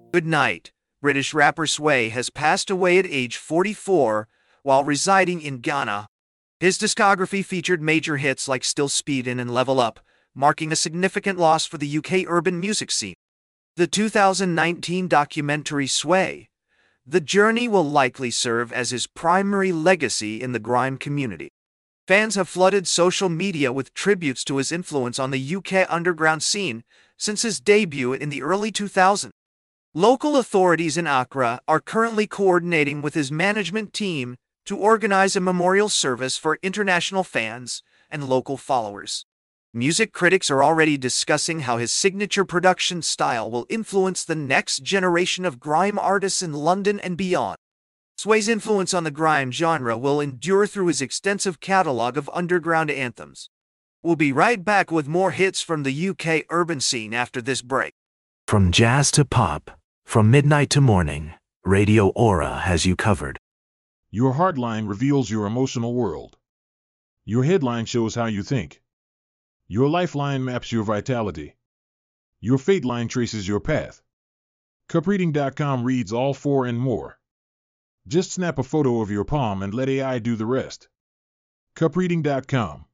Good Night, British rapper Sway has passed away at age 44 while residing in Ghana. His discography featured major hits like Still Speedin' and Level Up, marking a significant loss for the UK urban music scene. The 2019 documentary Sway: The Journey will likely serve as his primary legacy in the grime community. Fans have flooded social media with tributes to his influence on the UK underground scene since his debut in the early 2000s. Local authorities in Accra are currently coordinating with his management team to organize a memorial service for international fans and local followers. Music critics are already discussing how his signature production style will influence the next generation of grime artists in London and beyond. Sway's influence on the grime genre will endure through his extensive catalog of underground anthems. We'll be right back with more hits from the UK urban scene after this break. From jazz to pop, from midnight to morning, Radio Aura has you covered. Your heartline reveals your emotional world. Your headline shows how you think. Your lifeline maps your vitality. Your fate line traces your path. Cupreading.com reads all four and more. Just snap a photo of your palm and let AI do the rest. Cupreading.com.